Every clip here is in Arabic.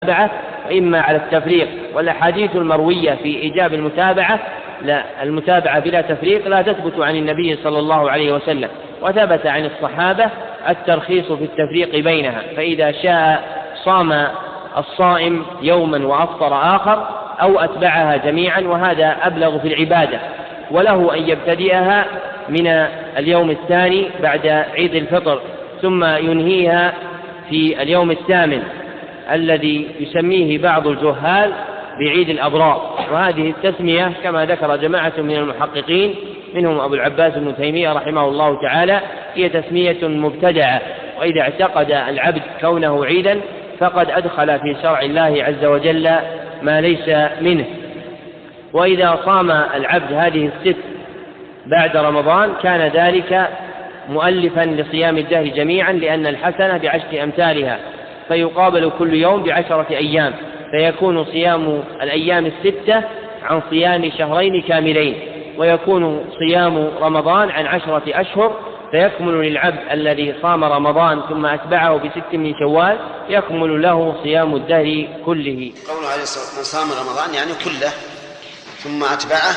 وإما على التفريق. والأحاديث المروية في إيجاب المتابعة لا، المتابعة بلا تفريق لا تثبت عن النبي صلى الله عليه وسلم، وثبت عن الصحابة الترخيص في التفريق بينها، فإذا شاء صام الصائم يوما وأفطر آخر أو أتبعها جميعا، وهذا أبلغ في العبادة. وله أن يبتدئها من اليوم الثاني بعد عيد الفطر، ثم ينهيها في اليوم الثامن الذي يسميه بعض الجهال بعيد الأبرار. وهذه التسمية كما ذكر جماعة من المحققين منهم أبو العباس بن تيمية رحمه الله تعالى هي تسمية مبتدعة، وإذا اعتقد العبد كونه عيدا فقد أدخل في شرع الله عز وجل ما ليس منه. وإذا صام العبد هذه الست بعد رمضان كان ذلك مؤلفا لصيام الدهر جميعا، لأن الحسنة بعشر أمثالها، فيقابل كل يوم ب10 أيام، فيكون صيام الأيام الستة عن صيام شهرين كاملين، ويكون صيام رمضان عن 10 أشهر، فيكمل للعبد الذي صام رمضان ثم أتبعه ب6 من شوال يكمل له صيام الدهر كله. قوله عليه الصلاة والسلام من صام رمضان يعني كله ثم أتبعه،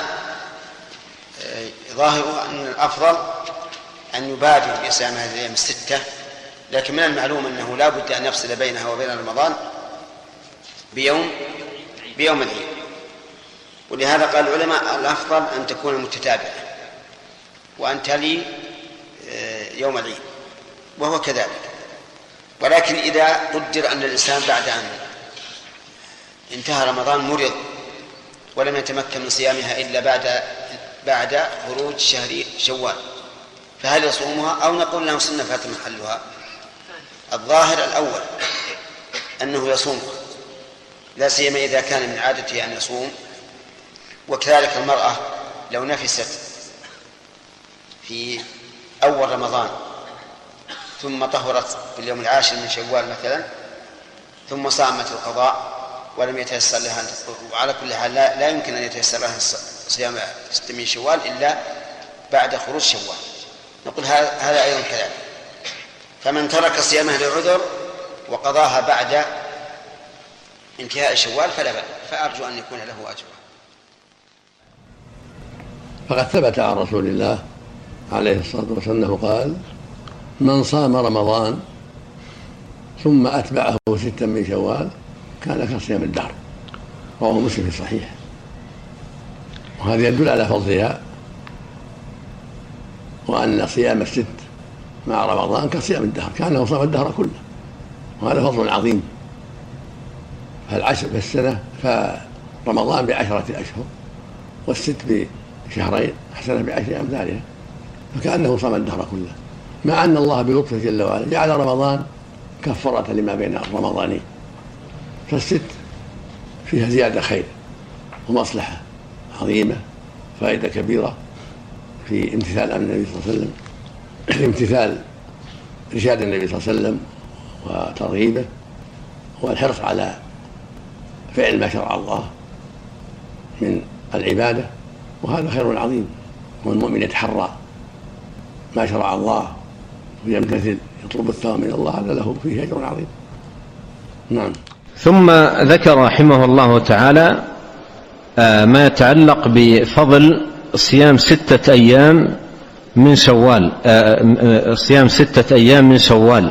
ظاهره أن الأفضل أن يبادر بصيام هذه الأيام الستة، لكن من المعلوم أنه لا بد أن يفصل بينها وبين رمضان بيوم العيد. ولهذا قال العلماء الأفضل أن تكون متتابعة وأن تلي يوم العيد، وهو كذلك. ولكن إذا قدر أن الإنسان بعد أن انتهى رمضان مرض ولم يتمكن من صيامها إلا بعد خروج شهر شوال، فهل يصومها أو نقول له سنة فات محلها؟ الظاهر الأول أنه يصومها، لا سيما إذا كان من عادته أن يصوم. وكذلك المرأة لو نفست في أول رمضان ثم طهرت في اليوم 10 من شوال مثلا ثم صامت القضاء ولم يتيسر لها، وعلى كل حال لا يمكن أن يتيسر لها صيام 6 من شوال إلا بعد خروج شوال، نقول هذا أيضا كذلك. فمن ترك صيامها لعذر وقضاها بعد انتهاء شوال فلا بأس، فأرجو أن يكون له أجر. فقد ثبت عن رسول الله عليه الصلاة والسلام قال من صام رمضان ثم أتبعه 6 من شوال كان كصيام الدهر، رواه مسلم في الصحيح. وهذا يدل على فضلها، وأن صيام الست مع رمضان كصيام الدهر، كانه صام الدهر كله، وهذا فضل عظيم. فالعشر في السنة، فرمضان ب10 أشهر والست بشهرين، حسنة ب10 أمثالها، فكأنه صام الدهر كله، مع أن الله بلطفه جل وعلا جعل رمضان كفارة لما بين الرمضانين. فالست فيها زيادة خير ومصلحة عظيمة، فائدة كبيرة في امتثال أمر النبي صلى الله عليه وسلم، في امتثال إرشاد النبي صلى الله عليه وسلم وترغيبه، والحرص على فعل ما شرع الله من العبادة، وهذا خير عظيم. والمؤمن يتحرى ما شرع الله ويمتثل يطلب الثواب من الله، هذا له فيه أجر عظيم. نعم. ثم ذكر رحمه الله تعالى ما يتعلق بفضل صيام 6 أيام من شوال، صيام 6 أيام من شوال.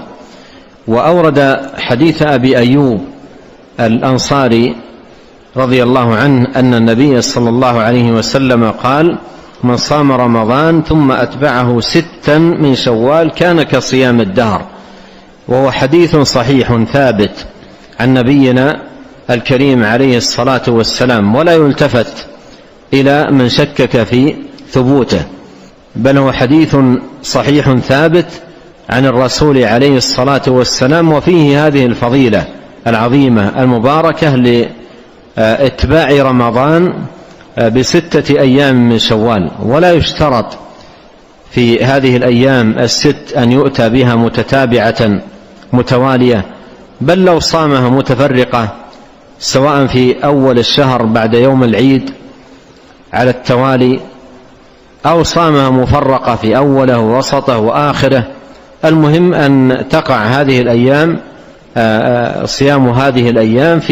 وأورد حديث أبي أيوب الأنصاري رضي الله عنه أن النبي صلى الله عليه وسلم قال من صام رمضان ثم أتبعه 6 من شوال كان كصيام الدهر، وهو حديث صحيح ثابت عن نبينا الكريم عليه الصلاة والسلام، ولا يلتفت إلى من شكك في ثبوته، بل هو حديث صحيح ثابت عن الرسول عليه الصلاة والسلام، وفيه هذه الفضيلة العظيمة المباركة لاتباع رمضان ب6 أيام من شوال. ولا يشترط في هذه الأيام الست أن يؤتى بها متتابعة متوالية، بل لو صامها متفرقة سواء في أول الشهر بعد يوم العيد على التوالي، أو صامها مفرقة في أوله ووسطه وآخره، المهم أن تقع هذه الأيام صيام هذه الأيام